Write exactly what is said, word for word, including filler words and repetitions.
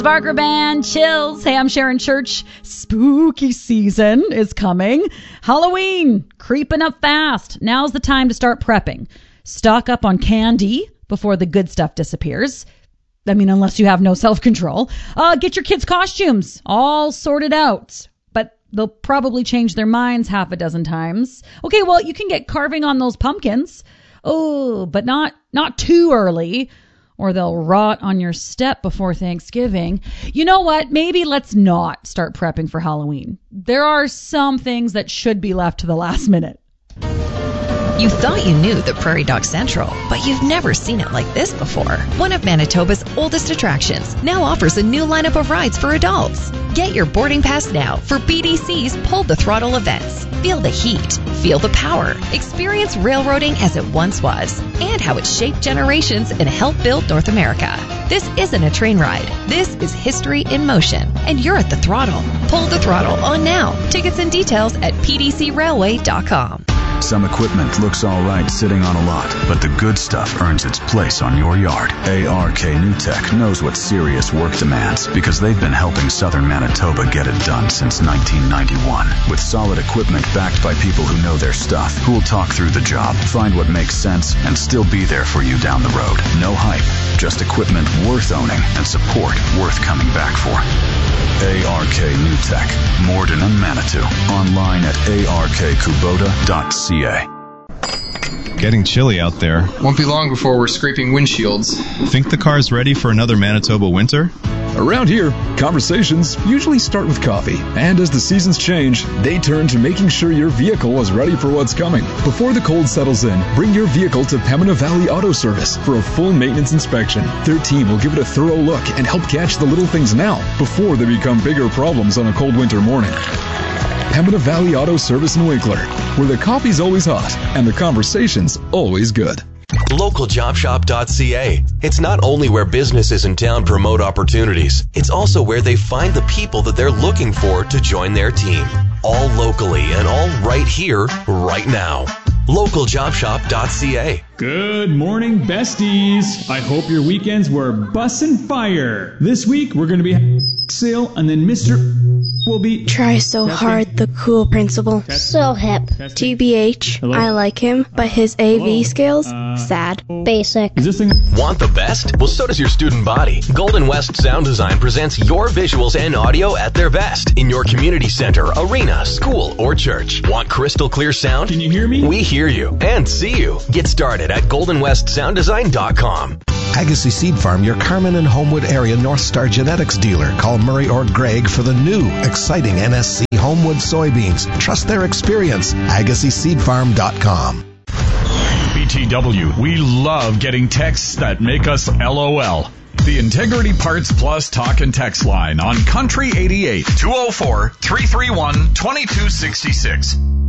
Barker Band, Chills. Hey, I'm Sharon Church. Spooky season is coming. Halloween creeping up fast. Now's the time to start prepping. Stock up on candy before the good stuff disappears. I mean, unless you have no self-control. Uh, get your kids' costumes all sorted out. But they'll probably change their minds half a dozen times. Okay, well, you can get carving on those pumpkins. Oh, but not not too early, or they'll rot on your step before Thanksgiving. You know what? Maybe let's not start prepping for Halloween. There are some things that should be left to the last minute. You thought you knew the Prairie Dog Central, but you've never seen it like this before. One of Manitoba's oldest attractions now offers a new lineup of rides for adults. Get your boarding pass now for B D C's Pull the Throttle events. Feel the heat, feel the power, experience railroading as it once was, and how it shaped generations and helped build North America. This isn't a train ride. This is history in motion, and you're at the throttle. Pull the throttle on now. Tickets and details at p d c railway dot com. Some equipment looks all right sitting on a lot, but the good stuff earns its place on your yard. A R K New Tech knows what serious work demands because they've been helping southern Manitoba get it done since nineteen ninety-one. With solid equipment backed by people who know their stuff, who will talk through the job, find what makes sense, and still be there for you down the road. No hype, just equipment worth owning and support worth coming back for. A R K New Tech, Morden and Manitou. Online at a r k kubota dot c a. Getting chilly out there. Won't be long before we're scraping windshields. Think the car's ready for another Manitoba winter? Around here, conversations usually start with coffee. And as the seasons change, they turn to making sure your vehicle is ready for what's coming. Before the cold settles in, bring your vehicle to Pembina Valley Auto Service for a full maintenance inspection. Their team will give it a thorough look and help catch the little things now before they become bigger problems on a cold winter morning. Pembina Valley Auto Service in Winkler, where the coffee's always hot and the conversation's always good. local job shop dot c a. It's not only where businesses in town promote opportunities, it's also where they find the people that they're looking for to join their team. All locally and all right here, right now. local job shop dot c a. Good morning, besties. I hope your weekends were bussin' fire. This week, we're going to be sale, and then Mister will be... Try so testing. Hard, the cool principal. Testing. So hip. Testing. T B H, Hello? I like him, but his A V Hello? Skills, uh, sad. Basic. Is this thing... Want the best? Well, so does your student body. Golden West Sound Design presents your visuals and audio at their best in your community center, arena, school, or church. Want crystal clear sound? Can you hear me? We hear you and see you. Get started at golden west sound design dot com. Agassiz Seed Farm, your Carman and Homewood area North Star genetics dealer. Call Murray or Greg for the new, exciting N S C Homewood soybeans. Trust their experience. agassiz seed farm dot com. B T W, we love getting texts that make us LOL. The Integrity Parts Plus talk and text line on Country eighty-eight, two oh four, three three one, two two six six.